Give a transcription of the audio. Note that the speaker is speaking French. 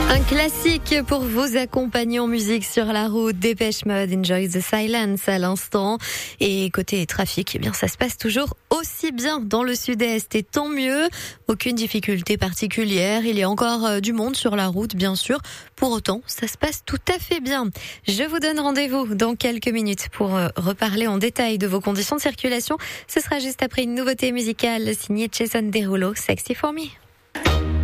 Un classique pour vos accompagnants musique sur la route. Dépêche Mode, Enjoy the Silence à l'instant. Et côté trafic, eh bien, ça se passe toujours aussi bien dans le sud-est et tant mieux. Aucune difficulté particulière. Il y a encore du monde sur la route, bien sûr. Pour autant, ça se passe tout à fait bien. Je vous donne rendez-vous dans quelques minutes pour reparler en détail de vos conditions de circulation. Ce sera juste après une nouveauté musicale signée Jason Derulo, Sexy for Me.